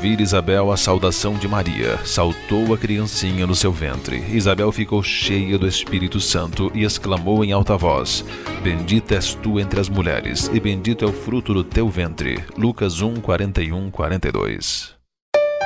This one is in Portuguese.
ouvir Isabel a saudação de Maria, saltou a criancinha no seu ventre. Isabel ficou cheia do Espírito Santo e exclamou em alta voz: Bendita és tu entre as mulheres, e bendito é o fruto do teu ventre. Lucas 1, 41, 42.